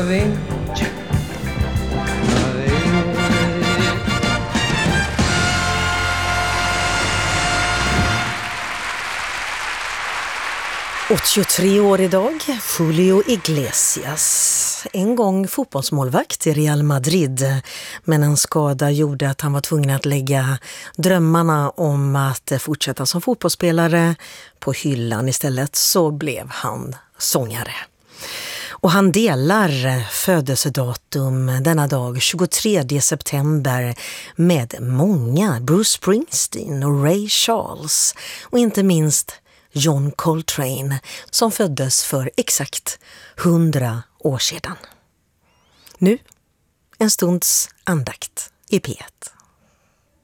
...83 år idag, Julio Iglesias. En gång fotbollsmålvakt i Real Madrid. Men en skada gjorde att han var tvungen att lägga drömmarna om att fortsätta som fotbollsspelare på hyllan. Istället så blev han sångare. Och han delar födelsedatum denna dag, 23 september, med många. Bruce Springsteen och Ray Charles. Och inte minst John Coltrane, som föddes för exakt 100 år sedan. Nu, en stunds andakt i P1.